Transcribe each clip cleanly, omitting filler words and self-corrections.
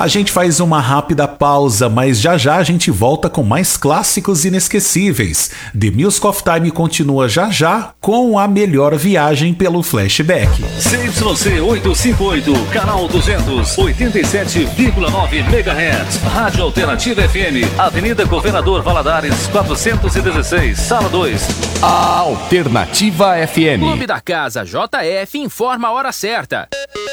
A gente faz uma rápida pausa, mas já já a gente volta com mais clássicos inesquecíveis. The Music of Time continua já já com a melhor viagem pelo flashback. CYC 858, canal 200, 87,9 MHz. Rádio Alternativa FM, Avenida Governador Valadares, 416, Sala 2. A Alternativa FM. Clube da Casa JF informa a hora certa.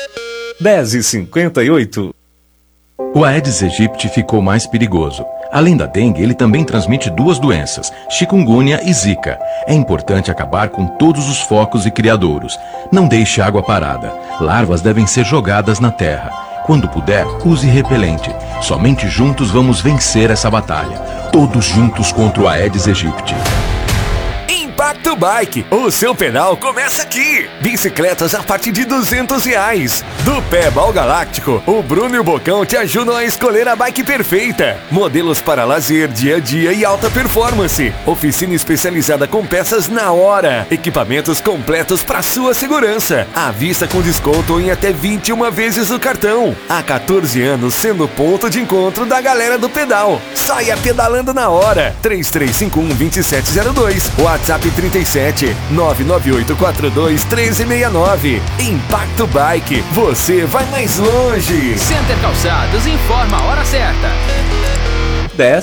10h58. O Aedes aegypti ficou mais perigoso. Além da dengue, ele também transmite duas doenças, chikungunya e zika. É importante acabar com todos os focos e criadouros. Não deixe água parada. Larvas devem ser jogadas na terra. Quando puder, use repelente. Somente juntos vamos vencer essa batalha. Todos juntos contra o Aedes aegypti. Impacto Bike, o seu pedal começa aqui. Bicicletas a partir de R$200. Do Pedal Galáctico, o Bruno e o Bocão te ajudam a escolher a bike perfeita. Modelos para lazer, dia a dia e alta performance. Oficina especializada com peças na hora. Equipamentos completos para sua segurança. À vista com desconto em até 21 vezes o cartão. Há 14 anos sendo ponto de encontro da galera do pedal. Saia pedalando na hora. 3351-2702. WhatsApp 37 99842 1369. Impacto Bike, você vai mais longe. Center Calçados informa a hora certa. 10